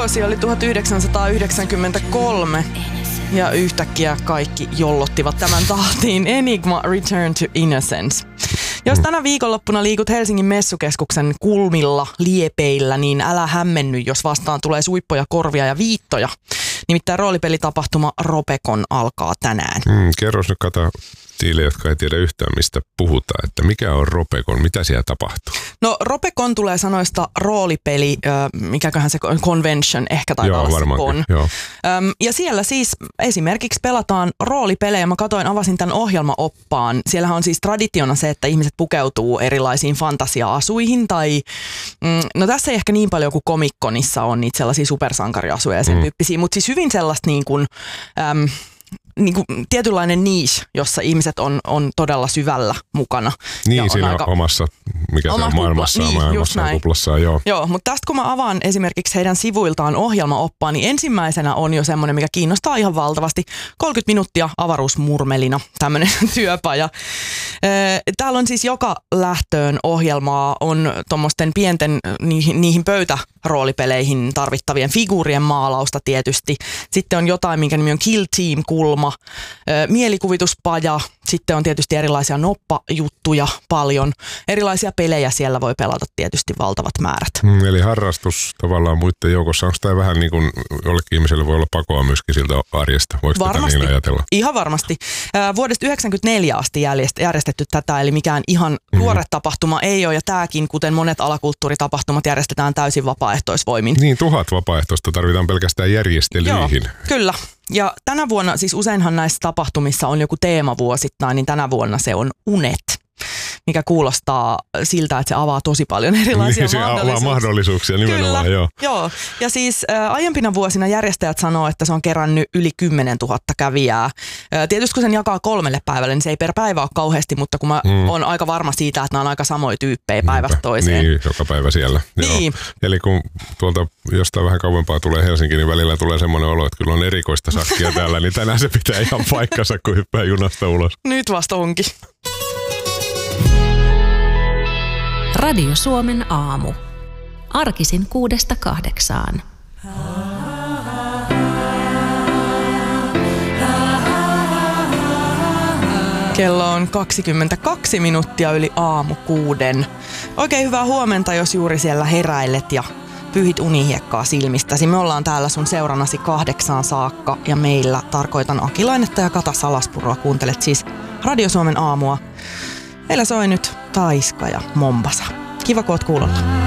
Vuosi oli 1993 ja yhtäkkiä kaikki jollottivat tämän tahtiin. Enigma Return to Innocence. Jos tänä viikonloppuna liikut Helsingin messukeskuksen kulmilla liepeillä, niin älä hämmenny, jos vastaan tulee suippoja, korvia ja viittoja. Nimittäin roolipelitapahtuma Ropecon alkaa tänään. Kerros nyt niille, jotka ei tiedä yhtään mistä puhutaan, että mikä on Ropecon, mitä siellä tapahtuu? No Ropecon tulee sanoista roolipeli, mikäköhän se convention, ehkä taitaa olla se con. Ja siellä siis esimerkiksi pelataan roolipelejä. Mä avasin tämän ohjelmaoppaan. Siellähän on siis traditiona se, että ihmiset pukeutuu erilaisiin fantasia-asuihin tai, no tässä ei ehkä niin paljon kuin Comic-Conissa on niitä sellaisia supersankariasuja ja sen tyyppisiä, mutta siis hyvin sellaista niin kuin tietynlainen niche, jossa ihmiset on todella syvällä mukana. Niin, siinä omassa, mikä se on maailmassaan kuplassaan, joo. Joo, mutta tästä kun mä avaan esimerkiksi heidän sivuiltaan ohjelmaoppaa, niin ensimmäisenä on jo semmoinen, mikä kiinnostaa ihan valtavasti. 30 minuuttia avaruusmurmelina, tämmöinen työpaja. Täällä on siis joka lähtöön ohjelmaa on tuommoisten pienten niihin pöytäroolipeleihin tarvittavien figuurien maalausta tietysti. Sitten on jotain, minkä nimi on Kill Team-kulma, mielikuvituspaja. Sitten on tietysti erilaisia noppajuttuja paljon. Erilaisia pelejä siellä voi pelata tietysti valtavat määrät. Eli harrastus tavallaan muiden joukossa. Onko tämä vähän niin kuin jollekin ihmiselle voi olla pakoa myöskin siltä arjesta? Voiko tätä niin ajatella? Ihan varmasti. Vuodesta 1994 asti järjestetty tätä, eli mikään ihan tuore tapahtuma ei ole. Ja tämäkin, kuten monet alakulttuuritapahtumat, järjestetään täysin vapaaehtoisvoimin. Niin, 1000 vapaaehtoista tarvitaan pelkästään järjestelyihin. Joo, kyllä. Ja tänä vuonna, siis useinhan näissä tapahtumissa on joku teema vuosittain, niin tänä vuonna se on unet, mikä kuulostaa siltä, että se avaa tosi paljon erilaisia mahdollisuuksia. Avaa mahdollisuuksia nimenomaan, kyllä, joo. Ja siis aiempina vuosina järjestäjät sanoo, että se on kerännyt yli 10 000 kävijää. Tietysti kun sen jakaa 3 päivälle, niin se ei per päivä ole kauheasti, mutta kun mä oon aika varma siitä, että nämä on aika samoja tyyppejä päivästä toiseen. Niin, joka päivä siellä. Niin. Joo. Eli kun tuolta jostain vähän kauempaa tulee Helsinki, niin välillä tulee semmoinen olo, että kyllä on erikoista sakkia täällä, niin tänään se pitää ihan paikkansa, kun hyppää junasta ulos. Nyt vasta onkin. Radio Suomen aamu. Arkisin 6–8. Kello on 22 minuuttia yli aamu 6. Oikein hyvää huomenta, jos juuri siellä heräilet ja pyyhit unihiekkaa silmistäsi. Me ollaan täällä sun seurannasi 8 saakka ja meillä tarkoitan Aki Lainetta ja Kata Salaspuroa. Kuuntelet siis Radio Suomen aamua. Meillä soi nyt Taiska ja Mombasa. Kiva, kun oot kuulolla.